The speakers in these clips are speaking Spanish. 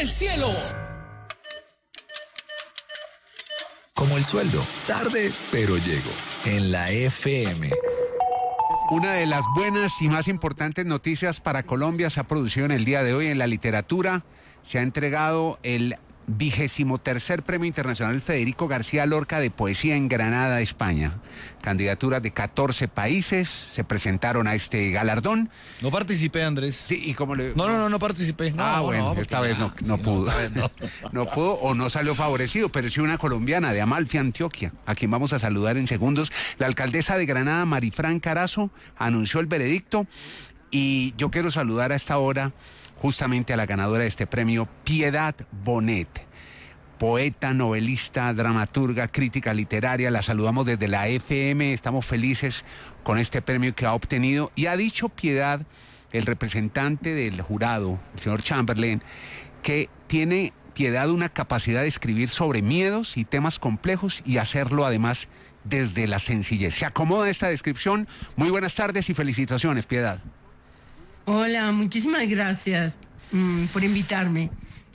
el cielo. Como el sueldo, tarde, pero llego. En la FM. Una de las buenas y más importantes noticias para Colombia se ha producido en el día de hoy en la literatura. Se ha entregado el 23º Premio Internacional Federico García Lorca de Poesía en Granada, España. Candidaturas de 14 países se presentaron a este galardón. No participé, Andrés. Sí, ¿y cómo le...? No participé. Bueno, esta vez no pudo. No pudo o no salió favorecido, pero sí una colombiana de Amalfi, Antioquia, a quien vamos a saludar en segundos. La alcaldesa de Granada, Marifran Carazo, anunció el veredicto y yo quiero saludar a esta hora justamente a la ganadora de este premio, Piedad Bonet, poeta, novelista, dramaturga, crítica literaria. La saludamos desde la FM, estamos felices con este premio que ha obtenido. Y ha dicho Piedad, el representante del jurado, el señor Chamberlain, que tiene Piedad una capacidad de escribir sobre miedos y temas complejos y hacerlo además desde la sencillez. ¿Se acomoda esta descripción? Muy buenas tardes y felicitaciones, Piedad. Hola, muchísimas gracias por invitarme.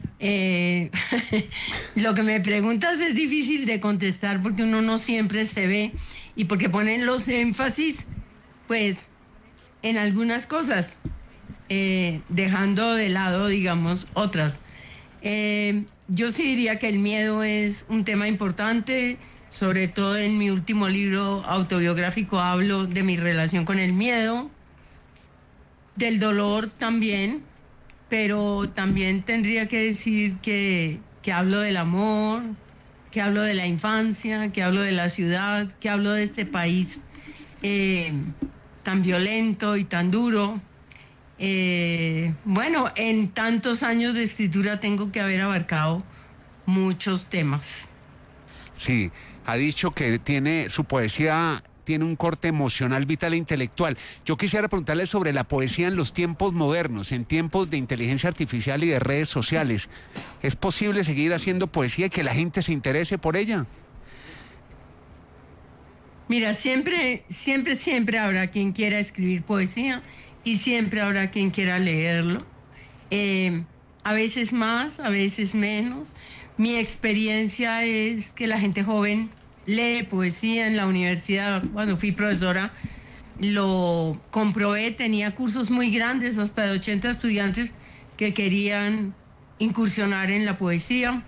Lo que me preguntas es difícil de contestar porque uno no siempre se ve y porque ponen los énfasis, pues, en algunas cosas, dejando de lado, digamos, otras. Yo sí diría que el miedo es un tema importante, sobre todo en mi último libro autobiográfico hablo de mi relación con el miedo, del dolor también, pero también tendría que decir que hablo del amor, que hablo de la infancia, que hablo de la ciudad, que hablo de este país tan violento y tan duro. Bueno, en tantos años de escritura tengo que haber abarcado muchos temas. Sí, ha dicho que su poesía tiene un corte emocional, vital e intelectual. Yo quisiera preguntarle sobre la poesía en los tiempos modernos, en tiempos de inteligencia artificial y de redes sociales. ¿Es posible seguir haciendo poesía y que la gente se interese por ella? Mira, siempre habrá quien quiera escribir poesía y siempre habrá quien quiera leerlo. A veces más, a veces menos. Mi experiencia es que la gente joven lee poesía en la universidad. Cuando fui profesora lo comprobé, tenía cursos muy grandes, hasta de 80 estudiantes que querían incursionar en la poesía.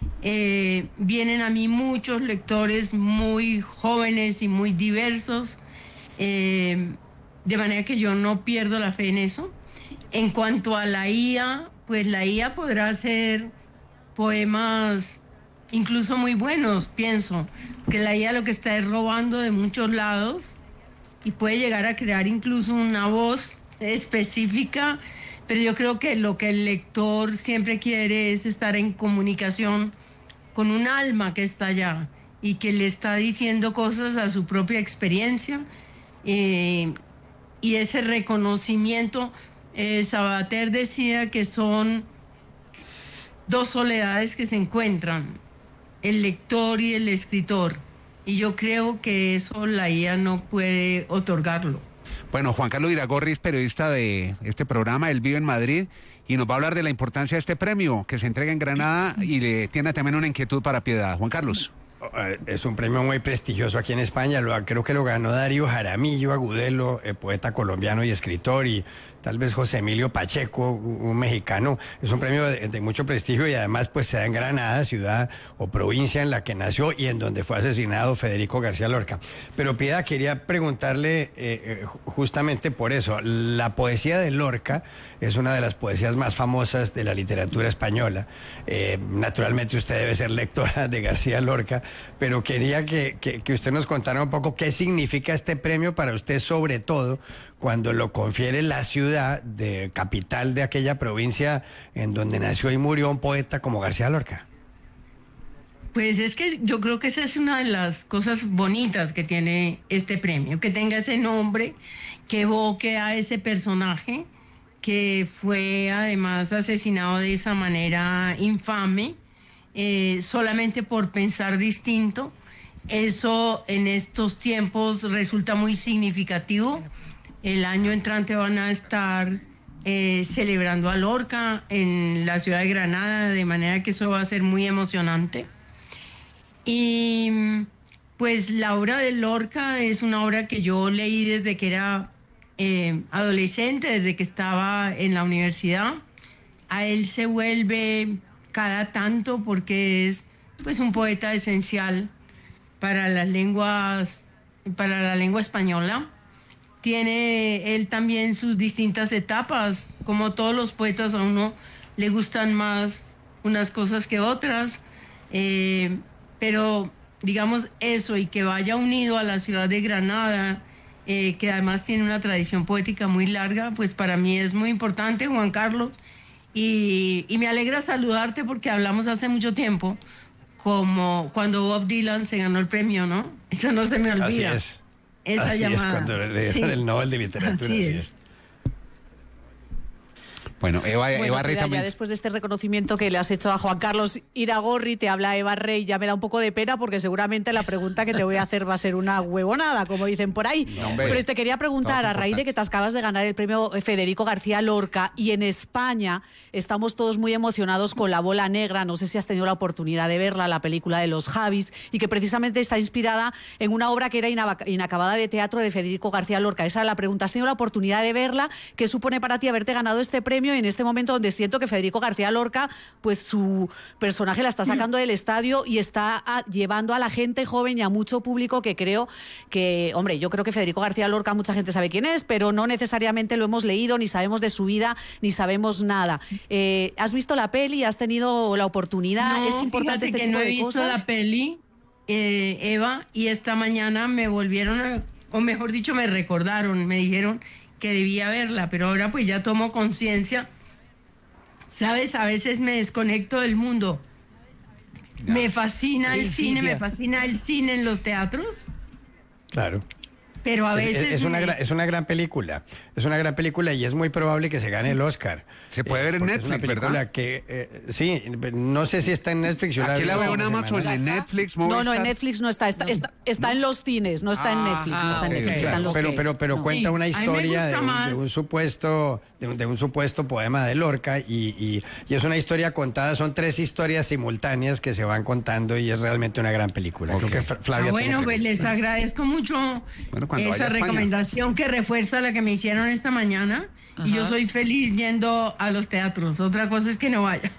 Vienen a mí muchos lectores muy jóvenes y muy diversos, de manera que yo no pierdo la fe en eso. En cuanto a la IA, pues la IA podrá hacer poemas incluso muy buenos, pienso, que la IA lo que está es robando de muchos lados y puede llegar a crear incluso una voz específica, pero yo creo que lo que el lector siempre quiere es estar en comunicación con un alma que está allá y que le está diciendo cosas a su propia experiencia, y ese reconocimiento. Sabater decía que son dos soledades que se encuentran, el lector y el escritor, y yo creo que eso la IA no puede otorgarlo. Bueno, Juan Carlos Iragorri es periodista de este programa, él vive en Madrid y nos va a hablar de la importancia de este premio que se entrega en Granada y le tiene también una inquietud para Piedad. Juan Carlos. Es un premio muy prestigioso aquí en España, creo que lo ganó Darío Jaramillo Agudelo, poeta colombiano y escritor, y tal vez José Emilio Pacheco, un mexicano. Es un premio de mucho prestigio y además pues se da en Granada, ciudad o provincia en la que nació y en donde fue asesinado Federico García Lorca. Pero Piedad, quería preguntarle justamente por eso. La poesía de Lorca es una de las poesías más famosas de la literatura española. Naturalmente usted debe ser lectora de García Lorca, pero quería que usted nos contara un poco qué significa este premio para usted, sobre todo cuando lo confiere la ciudad de capital de aquella provincia en donde nació y murió un poeta como García Lorca. Pues es que yo creo que esa es una de las cosas bonitas que tiene este premio, que tenga ese nombre, que evoque a ese personaje que fue además asesinado de esa manera infame, solamente por pensar distinto. Eso en estos tiempos resulta muy significativo. El año entrante van a estar celebrando a Lorca en la ciudad de Granada, de manera que eso va a ser muy emocionante. Y pues la obra de Lorca es una obra que yo leí desde que era adolescente, desde que estaba en la universidad. A él se vuelve cada tanto porque es pues un poeta esencial para las lenguas, para la lengua española. Tiene él también sus distintas etapas, como todos los poetas, a uno le gustan más unas cosas que otras, pero digamos eso, y que vaya unido a la ciudad de Granada, que además tiene una tradición poética muy larga, pues para mí es muy importante, Juan Carlos, y me alegra saludarte porque hablamos hace mucho tiempo, como cuando Bob Dylan se ganó el premio, ¿no? Eso no se me olvida. Así es. Esa así llamada. es, cuando le dieron el Nobel de Literatura. Así es. Bueno, Eva Rey mira, también. ya después de este reconocimiento que le has hecho a Juan Carlos Iragorri, te habla Eva Rey, ya me da un poco de pena porque seguramente la pregunta que te voy a hacer va a ser una huevonada, como dicen por ahí. No, hombre. Pero te quería preguntar, a raíz de que te acabas de ganar el premio Federico García Lorca y en España estamos todos muy emocionados con La Bola Negra, no sé si has tenido la oportunidad de verla, la película de los Javis, y que precisamente está inspirada en una obra que era inacabada de teatro de Federico García Lorca. Esa es la pregunta. ¿Has tenido la oportunidad de verla? ¿Qué supone para ti haberte ganado este premio en este momento donde siento que Federico García Lorca, pues su personaje la está sacando del estadio y está llevando a la gente joven y a mucho público que creo que, hombre, yo creo que Federico García Lorca mucha gente sabe quién es, pero no necesariamente lo hemos leído, ni sabemos de su vida, ni sabemos nada. ¿Has visto la peli? ¿Has tenido la oportunidad? No, ¿Es importante fíjate este que tipo no he de visto cosas? la peli, Eva, y esta mañana me volvieron, o mejor dicho, me recordaron, me dijeron que debía verla, pero ahora pues ya tomo conciencia. Sabes, a veces me desconecto del mundo. Ya. Me fascina Qué el cine, envidia. me fascina el cine en los teatros, Claro. pero a veces... Es una gran película. Es una gran película y es muy probable que se gane el Oscar. Se puede ver en Porque Netflix, es una película ¿verdad? que, sí, no sé si está en Netflix. Yo Aquí vi la hace veo en una Amazon, semana. en Netflix, No, Movistar. no, en Netflix no está. Está en los cines, no está en Netflix. No está en ok, Netflix, ok. está en los Pero cines. cuenta Sí, una a mí me historia gusta más. de un supuesto poema de Lorca y es una historia contada, son 3 historias simultáneas que se van contando y es realmente una gran película. Ok. Creo que Flavia bueno, tiene pues que ver. les agradezco mucho Bueno, cuando vaya esa a España. recomendación que refuerza la que me hicieron esta mañana. Y yo soy feliz yendo a los teatros. Otra cosa es que no vaya.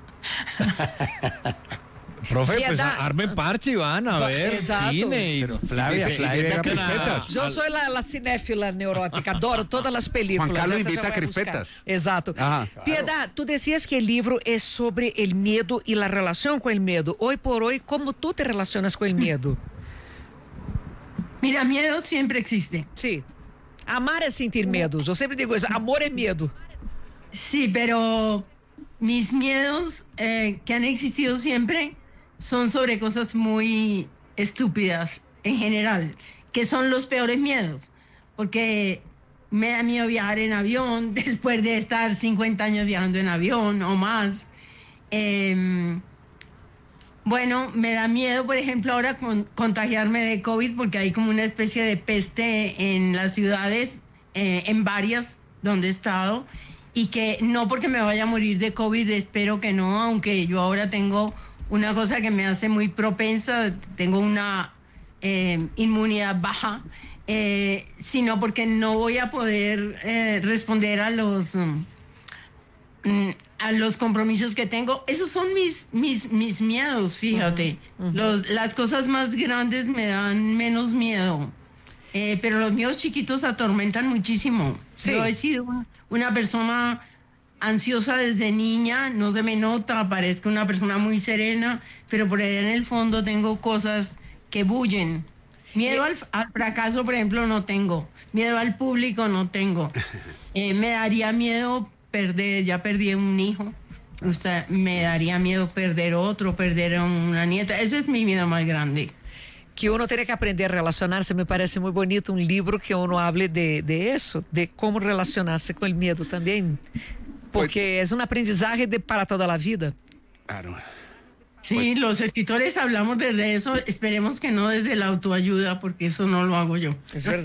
Profe, pues Piedad. armen parche y van a ver Exato. cine. Y, Pero Flavia, y Flavia, invita a Flavia, crispetas. Yo soy la cinéfila neurótica, adoro todas las películas. Juan Carlos Essa invita já a vai buscar. crispetas. Exato. Ajá. Piedad, tú decías que el libro es sobre el miedo y la relación con el miedo. Hoy por hoy, ¿cómo tú te relacionas con el miedo? Mira, miedo siempre existe. Sí. Amar es sentir miedos. Yo siempre digo eso, amor es miedo. Sí, pero mis miedos que han existido siempre son sobre cosas muy estúpidas en general, que son los peores miedos, porque me da miedo viajar en avión después de estar 50 años viajando en avión o más. Bueno, me da miedo, por ejemplo, ahora contagiarme de COVID porque hay como una especie de peste en las ciudades, en varias donde he estado, y que no porque me vaya a morir de COVID, espero que no, aunque yo ahora tengo una cosa que me hace muy propensa, tengo una inmunidad baja, sino porque no voy a poder responder a los compromisos que tengo. Esos son mis miedos, fíjate. Las cosas más grandes me dan menos miedo. Pero los miedos chiquitos atormentan muchísimo. Sí. Yo he sido una persona ansiosa desde niña, no se me nota, parezco una persona muy serena, pero por ahí en el fondo tengo cosas que bullen. Miedo al fracaso, por ejemplo, no tengo. Miedo al público no tengo. Me daría miedo perder, ya perdí un hijo. O sea, me daría miedo perder otro, perder a una nieta. Ese es mi miedo más grande. Que uno tiene que aprender a relacionarse. Me parece muy bonito un libro que uno hable de eso, de cómo relacionarse con el miedo también. Porque es un aprendizaje para toda la vida. Claro. Sí, los escritores hablamos desde eso. Esperemos que no desde la autoayuda, porque eso no lo hago yo. Es verdad.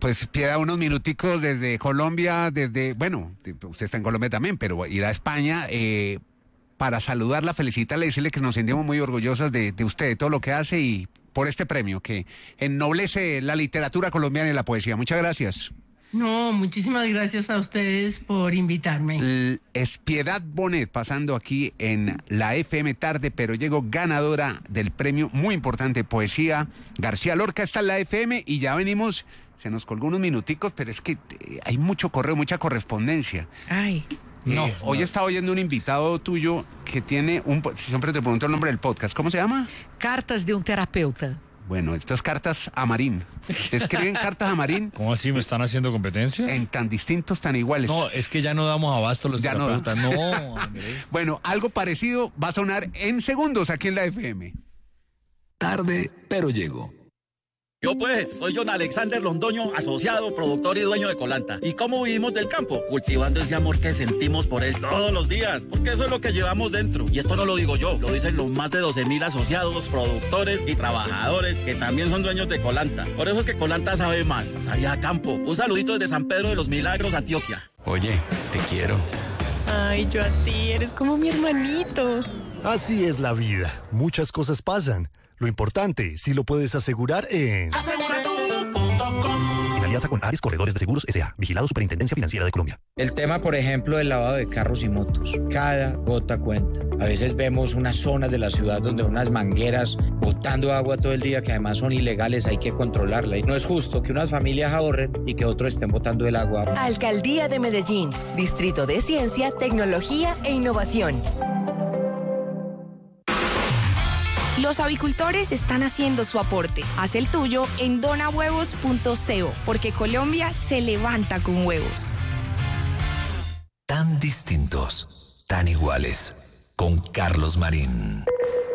Pues Piedad, unos minuticos desde Colombia, usted está en Colombia también, pero ir a España para saludarla, felicitarla y decirle que nos sentimos muy orgullosas de usted, de todo lo que hace y por este premio que ennoblece la literatura colombiana y la poesía. Muchas gracias. No, muchísimas gracias a ustedes por invitarme. Es Piedad Bonet pasando aquí en la FM Tarde, pero llego ganadora del premio muy importante Poesía García Lorca. Está en la FM y ya venimos, se nos colgó unos minuticos, pero es que hay mucho correo, mucha correspondencia. Ay. Hoy estaba oyendo un invitado tuyo que tiene siempre te pregunto el nombre del podcast, ¿cómo se llama? Cartas de un terapeuta. Bueno, estas cartas a Marín. ¿Te escriben cartas a Marín? ¿Cómo así? ¿Me están haciendo competencia? En tan distintos, tan iguales. No, es que ya no damos abasto los Ya terapeutas. No, Andrés. Bueno, algo parecido va a sonar en segundos aquí en la FM. Tarde, pero llego. Yo pues, soy John Alexander Londoño, asociado, productor y dueño de Colanta. ¿Y cómo vivimos del campo? Cultivando ese amor que sentimos por él todos los días, porque eso es lo que llevamos dentro. Y esto no lo digo yo, lo dicen los más de 12,000 asociados, productores y trabajadores que también son dueños de Colanta. Por eso es que Colanta sabe más, sabía a campo. Un saludito desde San Pedro de los Milagros, Antioquia. Oye, te quiero. Ay, yo a ti, eres como mi hermanito. Así es la vida, muchas cosas pasan. Lo importante, si lo puedes asegurar en... Aseguratu.com. En alianza con Ares Corredores de Seguros S.A. Vigilado Superintendencia Financiera de Colombia. El tema, por ejemplo, del lavado de carros y motos. Cada gota cuenta. A veces vemos unas zonas de la ciudad donde unas mangueras botando agua todo el día que además son ilegales, hay que controlarla. Y no es justo que unas familias ahorren y que otros estén botando el agua. Alcaldía de Medellín. Distrito de Ciencia, Tecnología e Innovación. Los avicultores están haciendo su aporte. Haz el tuyo en donahuevos.co, porque Colombia se levanta con huevos. Tan distintos, tan iguales. Con Carlos Marín.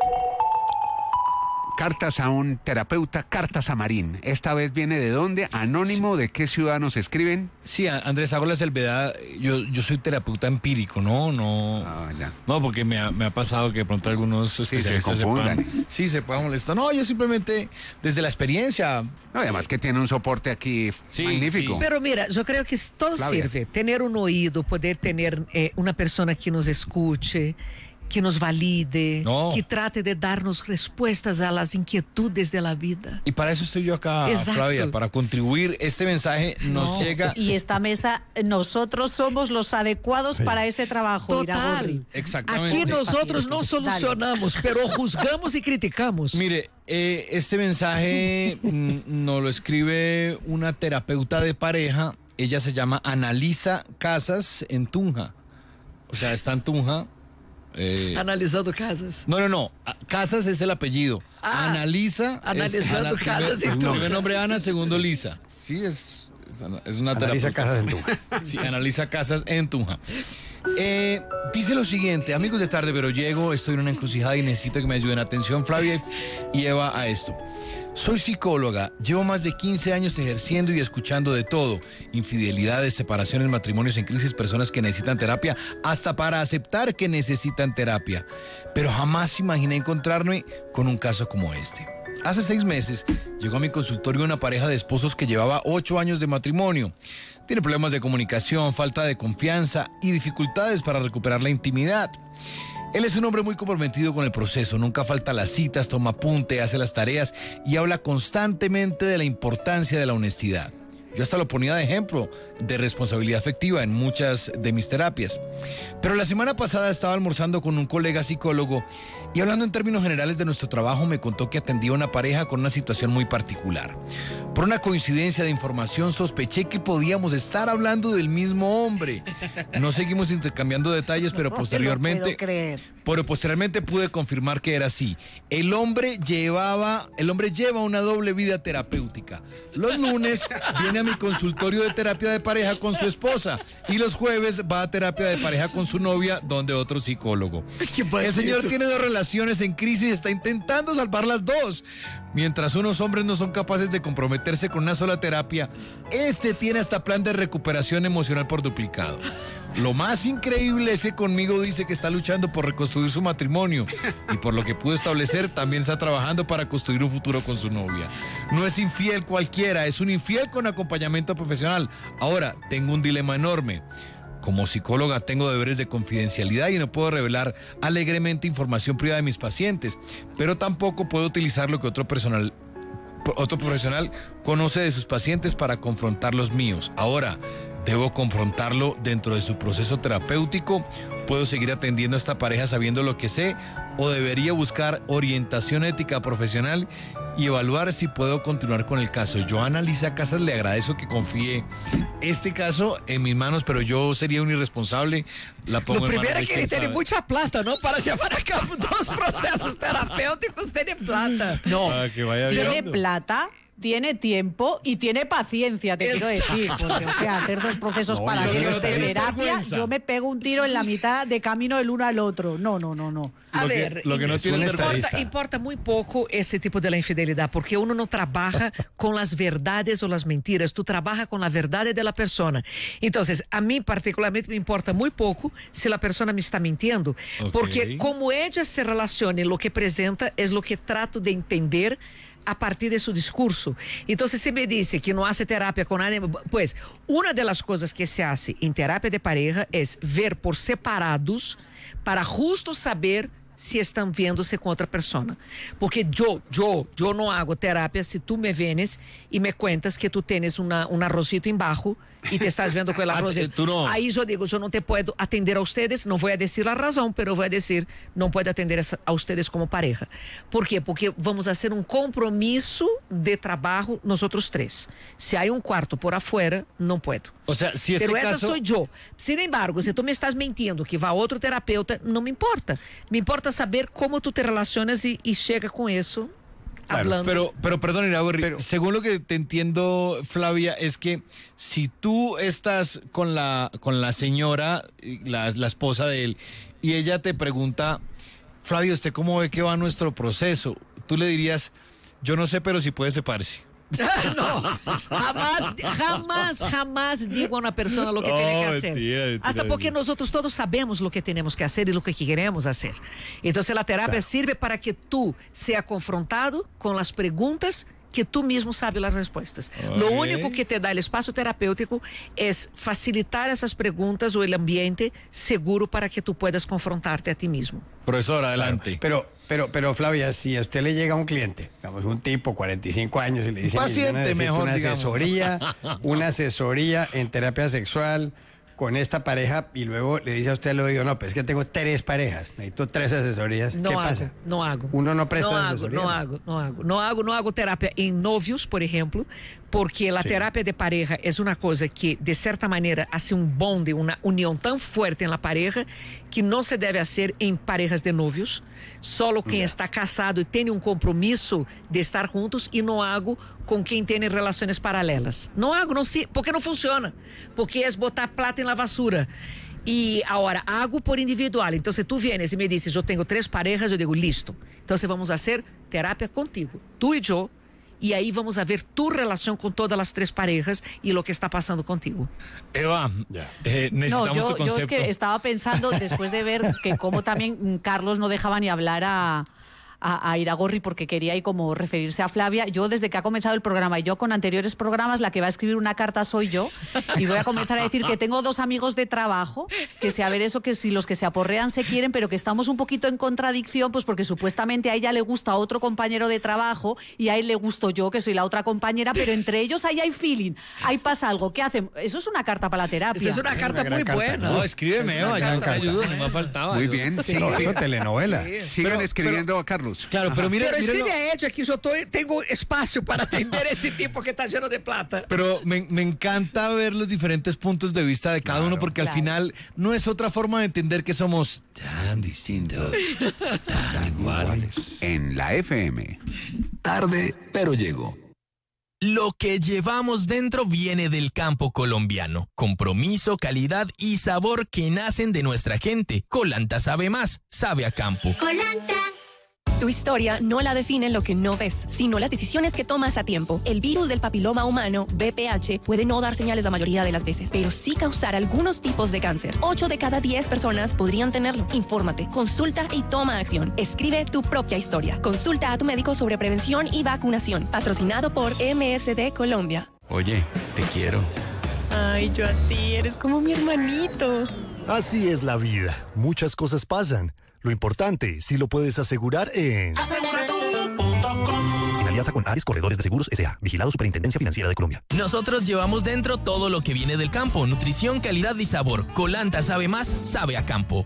Cartas a un terapeuta, cartas a Marín. Esta vez viene de dónde, anónimo, ¿de qué ciudad nos escriben? Sí, Andrés, hago la salvedad. Yo soy terapeuta empírico, ¿no? Ya. No, porque me ha pasado que de pronto algunos especialistas se puedan molestar. No, yo simplemente, desde la experiencia. No, además que tiene un soporte aquí magnífico. Sí. Pero mira, yo creo que todo Flavia. sirve. Tener un oído, poder tener una persona que nos escuche, que nos valide, que trate de darnos respuestas a las inquietudes de la vida. Y para eso estoy yo acá, Exacto. Flavia, para contribuir. Este mensaje nos llega. Y esta mesa, nosotros somos los adecuados para ese trabajo. Total. Exactamente. Aquí nosotros no solucionamos, pero juzgamos y criticamos. Mire, este mensaje nos lo escribe una terapeuta de pareja. Ella se llama Analisa Casas en Tunja. O sea, está en Tunja. Analizando casas. No. Casas es el apellido. Analizando casas en Tunja. Primer nombre Ana, segundo Lisa. Sí, es una Analiza terapeuta. casas en Tunja. Sí, analiza casas en Tunja. Dice lo siguiente: amigos de Tarde Pero Llego, estoy en una encrucijada y necesito que me ayuden. Atención, Flavia y Eva, a esto. Soy psicóloga, llevo más de 15 años ejerciendo y escuchando de todo: infidelidades, separaciones, matrimonios en crisis, personas que necesitan terapia, hasta para aceptar que necesitan terapia. Pero jamás imaginé encontrarme con un caso como este. Hace 6 meses llegó a mi consultorio una pareja de esposos que llevaba 8 años de matrimonio. Tiene problemas de comunicación, falta de confianza y dificultades para recuperar la intimidad. Él es un hombre muy comprometido con el proceso, nunca falta las citas, toma apunte, hace las tareas y habla constantemente de la importancia de la honestidad. Yo hasta lo ponía de ejemplo de responsabilidad afectiva en muchas de mis terapias. Pero la semana pasada estaba almorzando con un colega psicólogo y hablando en términos generales de nuestro trabajo me contó que atendía a una pareja con una situación muy particular. Por una coincidencia de información sospeché que podíamos estar hablando del mismo hombre. No seguimos intercambiando detalles, pero posteriormente pude confirmar que era así. El hombre lleva una doble vida terapéutica. Los lunes viene a mi consultorio de terapia de pareja con su esposa y los jueves va a terapia de pareja con su novia donde otro psicólogo. El señor tiene 2 relaciones en crisis y está intentando salvar las 2. Mientras unos hombres no son capaces de comprometerse con una sola terapia, este tiene hasta plan de recuperación emocional por duplicado. Lo más increíble es que conmigo dice que está luchando por reconstruir su matrimonio y por lo que pudo establecer también está trabajando para construir un futuro con su novia. No es infiel cualquiera, es un infiel con acompañamiento acompañamiento profesional. Ahora, tengo un dilema enorme. Como psicóloga tengo deberes de confidencialidad y no puedo revelar alegremente información privada de mis pacientes, pero tampoco puedo utilizar lo que otro profesional conoce de sus pacientes para confrontar los míos. Ahora, ¿debo confrontarlo dentro de su proceso terapéutico? ¿Puedo seguir atendiendo a esta pareja sabiendo lo que sé? ¿O debería buscar orientación ética profesional y evaluar si puedo continuar con el caso? Joana Lisa Casas, le agradezco que confíe este caso en mis manos, pero yo sería un irresponsable. La pongo Lo en primeiro manos é de que ele quien tem sabe. muita plata, não? Para levar a cabo 2 processos terapêuticos, tem plata. No, que vaya tiene viendo. plata, tiene tiempo y tiene paciencia, te quiero decir. Porque, o sea, hacer 2 procesos No, para yo que no los de tengo terapia, vergüenza. yo me pego un tiro en la mitad de camino del uno al otro. No. A Lo que- ver, lo que no tiene importa muito pouco esse tipo de infidelidade, porque uno não trabalha com as verdades ou as mentiras, tu trabalha com a verdade da pessoa. Então, a mim particularmente me importa muito pouco se a pessoa me está mentindo, Ok. porque como ella se relaciona, lo que apresenta é lo que trato de entender a partir de su discurso. Entonces, si me dice que no hace terapia con nadie, pues una de las cosas que se hace en terapia de pareja es ver por separados para justo saber si están viéndose con otra persona. Porque yo no hago terapia si tú me vienes y me cuentas que tú tienes un arrocito embajo y te estás viendo con el arrocito. tú no. Ahí yo digo, yo no te puedo atender a ustedes, no voy a decir la razón, pero voy a decir, no puedo atender a ustedes como pareja. ¿Por qué? Porque vamos a hacer un compromiso de trabajo nosotros 3. Si hay un cuarto por afuera, no puedo. O sea, si este Pero essa caso... sou eu. Sin embargo, se tu me estás mentindo que vai outro terapeuta, não me importa. Me importa saber como tu te relacionas y chega com isso. Hablando. Pero perdón, Iragorri, según lo que te entiendo, Flavia, es que si tú estás con la señora, la esposa de él, y ella te pregunta, Flavia, ¿usted cómo ve que va nuestro proceso? Tú le dirías, yo no sé, pero si puede separarse. No, jamás digo a una persona lo que tiene que hacer. Mentira. Hasta porque nosotros todos sabemos lo que tenemos que hacer y lo que queremos hacer. Entonces la terapia sirve para que tú seas confrontado con las preguntas que tú mismo sabes las respuestas. Lo único que te da el espacio terapéutico es facilitar esas preguntas o el ambiente seguro para que tú puedas confrontarte a ti mismo. Profesor, adelante. Pero Flavia, si a usted le llega un cliente, digamos un tipo, 45 años, y le dice, Paciente, "Mire, yo necesito mejor, una digamos". una asesoría en terapia sexual con esta pareja, y luego le dice a usted al oído, no, pues es que tengo 3 parejas, necesito 3 asesorías. No ¿Qué hago, pasa? no hago. Uno no presta no asesoría. No hago terapia en novios, por ejemplo, porque la terapia de pareja es una cosa que, de cierta manera, hace un bond, una unión tan fuerte en la pareja que no se debe hacer en parejas de novios. Solo quien está casado y tiene un compromiso de estar juntos, y no hago con quien tiene relaciones paralelas. No hago, porque no funciona. Porque es botar plata en la basura. Y ahora hago por individual. Entonces tú vienes y me dices, yo tengo 3 parejas, yo digo, listo. Entonces vamos a hacer terapia contigo, tú y yo. Y ahí vamos a ver tu relación con todas las 3 parejas y lo que está pasando contigo. Eva, necesitamos tu concepto. Yo es que estaba pensando, después de ver que como también Carlos no dejaba ni hablar a Iragorri porque quería ahí como referirse a Flavia. Yo desde que ha comenzado el programa y yo con anteriores programas, la que va a escribir una carta soy yo, y voy a comenzar a decir que tengo 2 amigos de trabajo, que si a ver eso, que si los que se aporrean se quieren, pero que estamos un poquito en contradicción, pues porque supuestamente a ella le gusta otro compañero de trabajo y a él le gusto yo, que soy la otra compañera, pero entre ellos ahí hay feeling, ahí pasa algo. ¿Qué hacen? Eso es una carta para la terapia. Esa es una carta muy buena. No, escríbeme, Eva, yo te ayudo, no me faltaba. Muy bien. Sí, no, eso telenovela. Sigan escribiendo a Carlos. Claro, pero mira, Pero míralo. escribe a ella que yo tengo espacio para atender ese tipo que está lleno de plata. Pero me encanta ver los diferentes puntos de vista de cada uno, porque al final no es otra forma de entender que somos tan distintos, tan iguales. En la FM. Tarde, pero llego. Lo que llevamos dentro viene del campo colombiano. Compromiso, calidad y sabor que nacen de nuestra gente. Colanta sabe más, sabe a campo. Colanta. Tu historia no la define lo que no ves, sino las decisiones que tomas a tiempo. El virus del papiloma humano, VPH, puede no dar señales la mayoría de las veces, pero sí causar algunos tipos de cáncer. 8 de cada 10 personas podrían tenerlo. Infórmate, consulta y toma acción. Escribe tu propia historia. Consulta a tu médico sobre prevención y vacunación. Patrocinado por MSD Colombia. Oye, te quiero. Ay, yo a ti, eres como mi hermanito. Así es la vida. Muchas cosas pasan. Lo importante, si lo puedes asegurar en... Aseguratu.com. En alianza con Ares Corredores de Seguros S.A. Vigilado Superintendencia Financiera de Colombia. Nosotros llevamos dentro todo lo que viene del campo. Nutrición, calidad y sabor. Colanta sabe más, sabe a campo.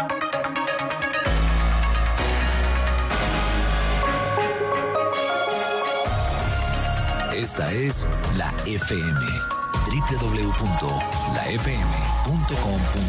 Esta es la FM. www.lafm.com.co